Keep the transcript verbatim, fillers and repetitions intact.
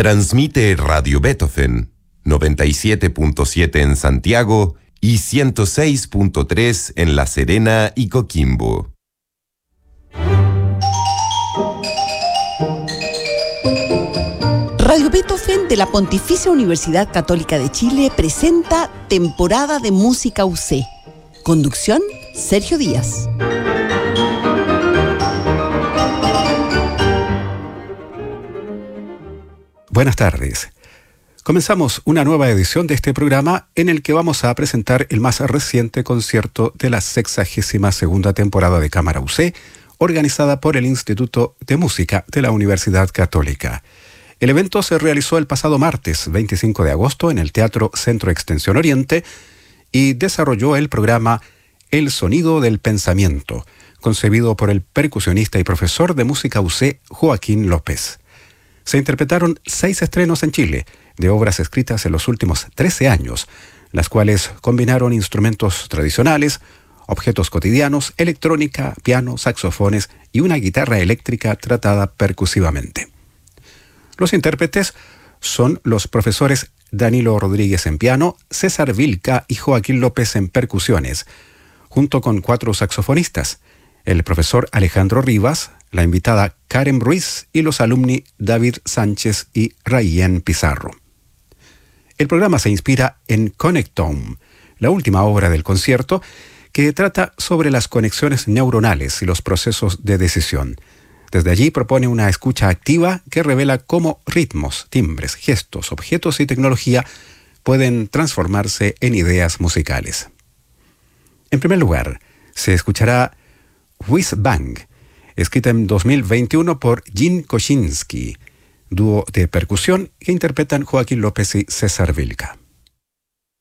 Transmite Radio Beethoven, noventa y siete punto siete en Santiago y ciento seis punto tres en La Serena y Coquimbo. Radio Beethoven de la Pontificia Universidad Católica de Chile presenta Temporada de Música U C. Conducción, Sergio Díaz. Buenas tardes. Comenzamos una nueva edición de este programa en el que vamos a presentar el más reciente concierto de la sexagésima segunda temporada de Cámara U C, organizada por el Instituto de Música de la Universidad Católica. El evento se realizó el pasado martes veinticinco de agosto en el Teatro Centro Extensión Oriente y desarrolló el programa El Sonido del Pensamiento, concebido por el percusionista y profesor de música U C Joaquín López. Se interpretaron seis estrenos en Chile de obras escritas en los últimos trece años, las cuales combinaron instrumentos tradicionales, objetos cotidianos, electrónica, piano, saxofones y una guitarra eléctrica tratada percusivamente. Los intérpretes son los profesores Danilo Rodríguez en piano, César Vilca y Joaquín López en percusiones, junto con cuatro saxofonistas, el profesor Alejandro Rivas, la invitada Karen Ruiz y los alumni David Sánchez y Rayen Pizarro. El programa se inspira en Connectome, la última obra del concierto, que trata sobre las conexiones neuronales y los procesos de decisión. Desde allí propone una escucha activa que revela cómo ritmos, timbres, gestos, objetos y tecnología pueden transformarse en ideas musicales. En primer lugar, se escuchará Whiz Bang, escrita en dos mil veintiuno por Jin Koshinsky, dúo de percusión que interpretan Joaquín López y César Vilca.